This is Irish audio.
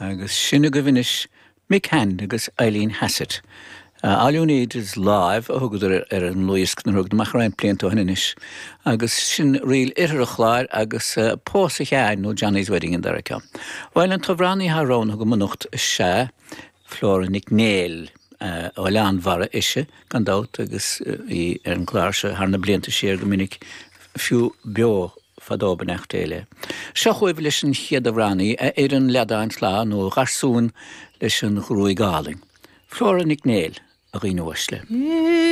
agus sinna go bhínis Mick Hand agus Eileen Hassett. All you need is live a thugad an luisc na rugd mach rain plianta haninis. Agus sin riil idir a chláir agus pósa cheáin nó Johnny's Wedding in Daracha. Weil an tofrani ha rón go manocht sé Flora Nic Néil ó lean mhara isise gan dát agus í an chláirse harna blianta sér go minic fiú beo fadóban echt éile. Se chuibh leis an chiad a bhránaí ar an leadáin slá nó garsún leis an chrúi gáling. Flora Nic Néil a ghí nuasle.